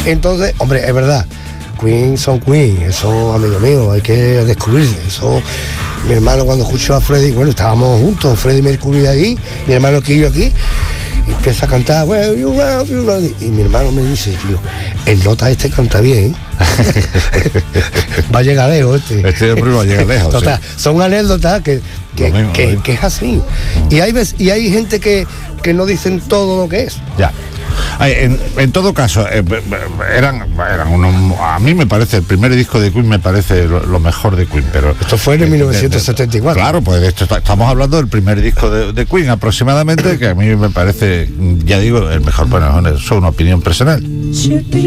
Entonces, hombre, es verdad, Queen son Queen, eso, amigo mío, hay que descubrirse. Eso, mi hermano cuando escuchó a Freddie, bueno, estábamos juntos, Freddie Mercury ahí, mi hermano que yo aquí, y empieza a cantar, well, you run, y mi hermano me dice, tío, el nota este canta bien, va a llegar lejos Este hombre va a llegar lejos. Total, sí. son anécdotas que es así. Y hay gente que no dicen todo lo que es. Ya. En todo caso, eran unos, a mí me parece, el primer disco de Queen me parece lo mejor de Queen, pero... Esto fue en 1974. Claro, pues estamos hablando del primer disco de Queen aproximadamente, que a mí me parece, ya digo, el mejor. Bueno, eso es una opinión personal.